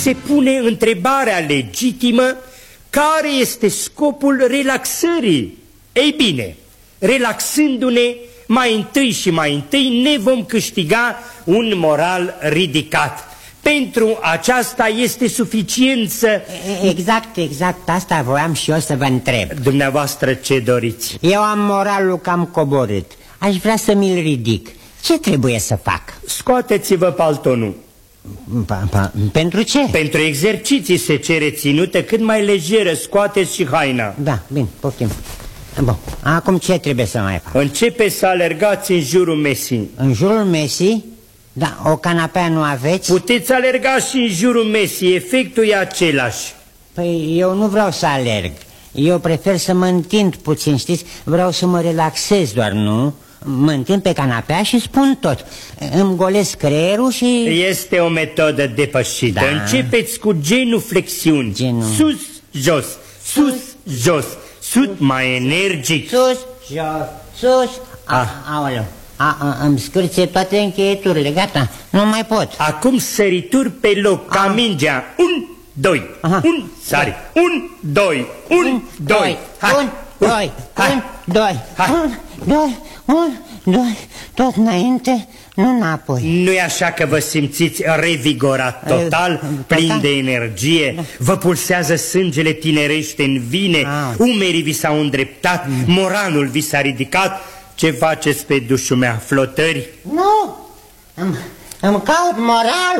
se pune întrebarea legitimă: care este scopul relaxării? Ei bine, relaxându-ne, mai întâi și mai întâi ne vom câștiga un moral ridicat. Pentru aceasta este suficient să... Exact, asta voiam și eu să vă întreb. Dumneavoastră ce doriți? Eu am moralul cam coborât. Aș vrea să mi-l ridic. Ce trebuie să fac? Scoateți-vă paltonul. Pentru ce? Pentru exerciții se cere ținută cât mai lejeră. Scoateți și haina. Da, bine, poftim. Bun, acum ce trebuie să mai fac? Începeți să alergați în jurul mesii. În jurul mesii? Da, o canapea nu aveți? Puteți alerga și în jurul mesii, efectul e același. Păi eu nu vreau să alerg. Eu prefer să mă întind puțin, știți? Vreau să mă relaxez doar, nu? Mă întind pe canapea și spun tot. Îmi golesc creierul și... Este o metodă depășită. Da. Începeți cu genuflexiuni. Sus, jos, sus, jos, sus, mai energic. Sus, jos, sus. Aoleu. Îmi scârție toate încheieturile, gata, nu mai pot. Acum sărituri pe loc, ca mingea. 1, 2, 1, sari. 1, 2, 1, 2. 1, 2, 1, 2, 1, 2, tot înainte, nu înapoi. Nu e așa că vă simțiți revigorat total, plin de energie? Vă pulsează sângele tinerește în vine, umerii vi s-au îndreptat, moralul vi s-a ridicat. Ce faceți pe dușul mea, flotări? Nu, îmi caut moralul.